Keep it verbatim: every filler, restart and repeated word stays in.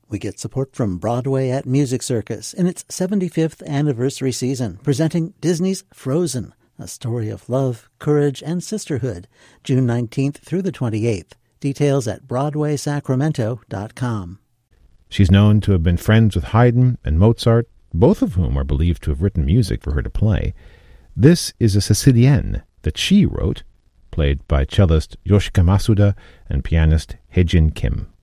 We get support from Broadway at Music Circus in its seventy-fifth anniversary season, presenting Disney's Frozen, a story of love, courage, and sisterhood, June nineteenth through the twenty-eighth. Details at broadway sacramento dot com. She's known to have been friends with Haydn and Mozart, both of whom are believed to have written music for her to play. This is a Sicilienne that she wrote, played by cellist Yoshika Masuda and pianist Heijin Kim.